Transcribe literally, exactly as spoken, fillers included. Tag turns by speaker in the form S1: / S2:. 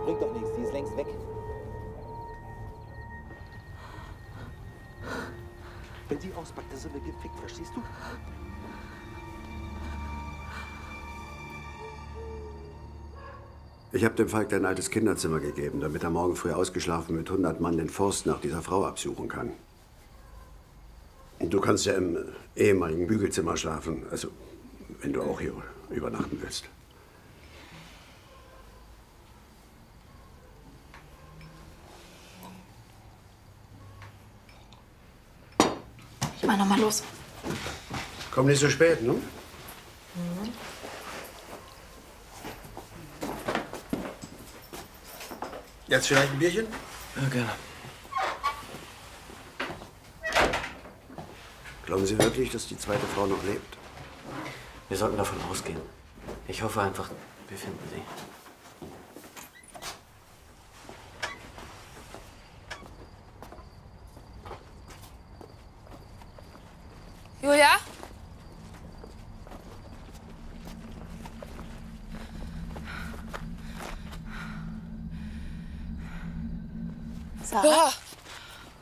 S1: bringt doch nichts, die ist längst weg. Wenn sie auspackt, dann sind wir gefickt, verstehst du?
S2: Ich habe dem Falk dein altes Kinderzimmer gegeben, damit er morgen früh ausgeschlafen mit hundert Mann den Forst nach dieser Frau absuchen kann. Und du kannst ja im ehemaligen Bügelzimmer schlafen, also wenn du auch hier übernachten willst.
S3: Ich mach noch mal los.
S2: Komm nicht so spät, ne? Mhm. Jetzt vielleicht ein Bierchen?
S4: Ja, gerne.
S2: Glauben Sie wirklich, dass die zweite Frau noch lebt?
S4: Wir sollten davon ausgehen. Ich hoffe einfach, wir finden sie.
S3: Julia? Sarah?